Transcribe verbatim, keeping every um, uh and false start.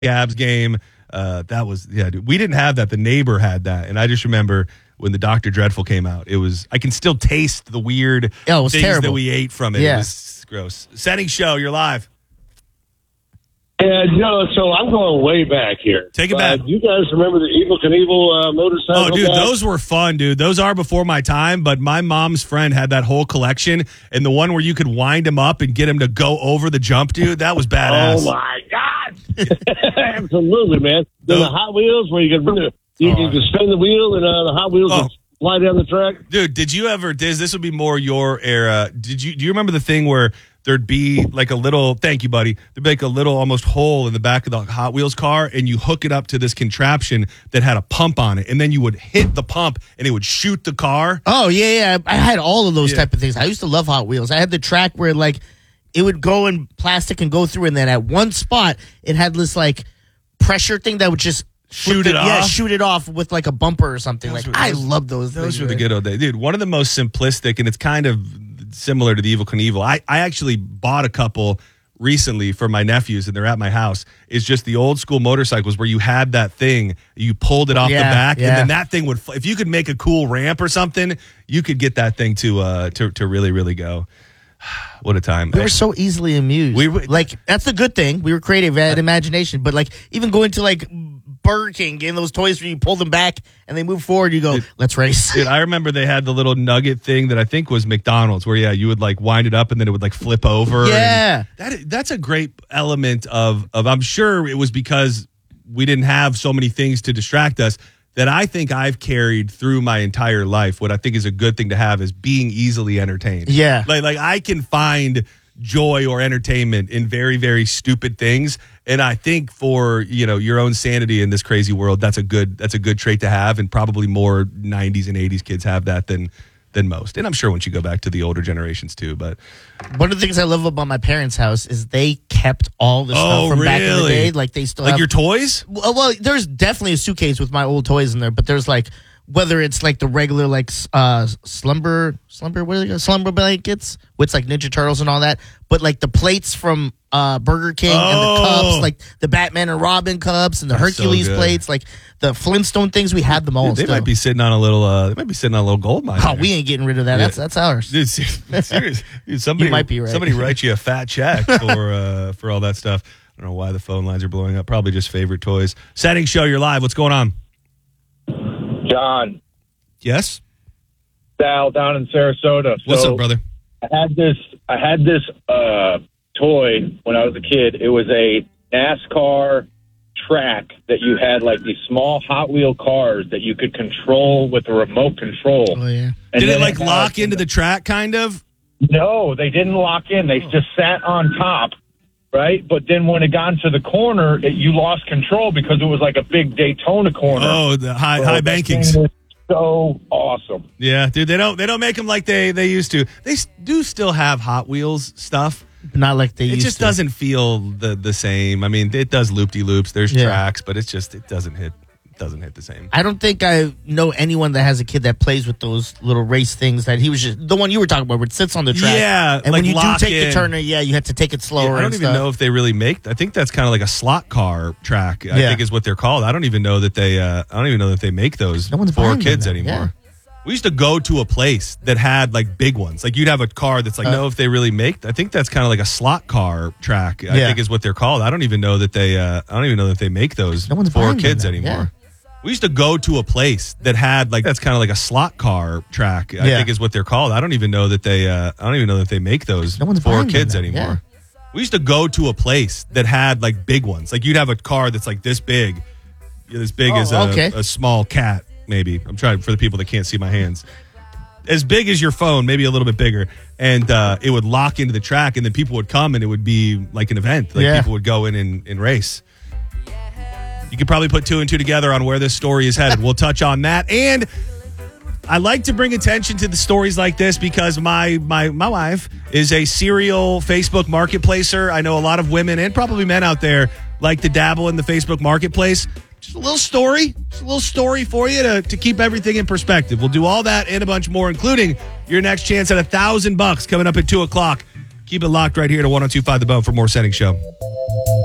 Gabs game. Uh, that was, yeah, dude. We didn't have that. The neighbor had that. And I just remember when the Doctor Dreadful came out, it was, I can still taste the weird oh, it was things terrible. that we ate from it. Yeah. It was gross. Setting show, you're live. Yeah, no, so I'm going way back here. Take it uh, back. You guys remember the Evel Knievel uh, motorcycle? Oh, dude, guys? those were fun, dude. Those are before my time, but my mom's friend had that whole collection, and the one where you could wind him up and get him to go over the jump, dude, that was badass. Oh, my God. Absolutely, man. Then the Hot Wheels where you could bring the, you Oh. can just spin the wheel and uh, the Hot Wheels Oh. would fly down the track. Dude, did you ever, Diz, this would be more your era. Did you, do you remember the thing where there'd be like a little, thank you, buddy, there'd be like a little almost hole in the back of the Hot Wheels car, and you hook it up to this contraption that had a pump on it, and then you would hit the pump, and it would shoot the car? Oh, yeah, yeah. I had all of those Yeah. type of things. I used to love Hot Wheels. I had the track where, like, it would go in plastic and go through, and then at one spot, it had this, like, pressure thing that would just Shoot flip it Yeah, off? shoot it off with, like, a bumper or something. Those Like, were- I those- love those Those things. were the man. good old days. Dude, one of the most simplistic, and it's kind of similar to the Evel Knievel. I, I actually bought a couple recently for my nephews, and they're at my house. It's just the old school motorcycles where you had that thing, you pulled it off Yeah, the back, yeah. and then that thing would, if you could make a cool ramp or something, you could get that thing to uh to, to really, really go. What a time. We were so easily amused. We were- like, that's the good thing. We were creative, we had imagination. But, like, even going to, like, Burger King, getting those toys where you pull them back and they move forward, you go, let's race. Dude, I remember they had the little nugget thing that I think was McDonald's, where yeah, you would like wind it up and then it would like flip over. Yeah. And that that's a great element of of. I'm sure it was because we didn't have so many things to distract us that I think I've carried through my entire life. What I think is a good thing to have is being easily entertained. Yeah. like like I can find joy or entertainment in very, very stupid things. And I think for, you know, your own sanity in this crazy world, that's a good that's a good trait to have, and probably more nineties and eighties kids have that than than most. And I'm sure once you go back to the older generations too, but One of the things I love about my parents' house is they kept all the Oh, stuff from back in the really? day. Like, they still like have your toys? Well, well, there's definitely a suitcase with my old toys in there, but there's like whether it's like the regular like s- uh slumber slumber what are they called? Slumber blankets with like Ninja Turtles and all that, but like the plates from uh Burger King and the Oh. cups, like the Batman and Robin cups and the That's so Hercules good. plates, like the Flintstone things. We had them all. Dude, they still. might be sitting on a little uh they might be sitting on a little gold mine. Oh, there. we ain't getting rid of that. Yeah. That's that's ours. Dude, ser- serious. Dude, somebody You might be right. somebody write you a fat check for uh for all that stuff. I don't know why the phone lines are blowing up. Probably just favorite toys. Setting show, you're live. What's going on? John, Yes? Sal down in Sarasota. What's So up, brother? I had this, I had this uh, toy when I was a kid. It was a NASCAR track that you had like these small Hot Wheel cars that you could control with a remote control. Oh yeah. And Did it then like had- lock into the track kind of? No, they didn't lock in. They just sat on top, right? But then when it got into the corner, it, you lost control because it was like a big Daytona corner. Oh, the high So high that bankings. thing was so awesome. Yeah, dude, they don't they don't make them like they they used to. They s- do still have Hot Wheels stuff. Not like they It used just to. doesn't feel the the same. I mean, it does loop de loops. There's Yeah. tracks, but it's just it doesn't hit it doesn't hit the same. I don't think I know anyone that has a kid that plays with those little race things that he was just the one you were talking about where it sits on the track. Yeah, and like when you do lock take in. the turner, yeah, you have to take it slower. Yeah, I don't and even stuff. know if they really make. I think that's kind of like a slot car track. I Yeah. think is what they're called. I don't even know that they. Uh, I don't even know that they make those No one's for buying them kids now, anymore. yeah. We used to go to a place that had like big ones. Like you'd have a car that's like, Uh, no, if they really make. I think that's kind of like a slot car track. I Yeah. think is what they're called. I don't even know that they. Uh, I don't even know that they make those No one's for buying them kids now, anymore. We used to go to a place that had like that's kind of like a slot car track. I Yeah. think is what they're called. I don't even know that they. Uh, I don't even know that they make those No one's for buying them kids now, anymore. We used to go to a place that had like big ones. Like you'd have a car that's like this big, as big Oh, as a, okay. a small cat. Maybe I'm trying for the people that can't see my hands. As big as your phone, maybe a little bit bigger, and uh, it would lock into the track, and then people would come, and it would be like an event. Like Yeah. people would go in and, and race. You could probably put two and two together on where this story is headed. We'll touch on that, and I like to bring attention to the stories like this because my my my wife is a serial Facebook marketplacer. I know a lot of women and probably men out there like to dabble in the Facebook marketplace. Just a little story, just a little story for you to, to keep everything in perspective. We'll do all that and a bunch more, including your next chance at a thousand bucks coming up at two o'clock. Keep it locked right here to one oh two point five The Bone for more Setting Show.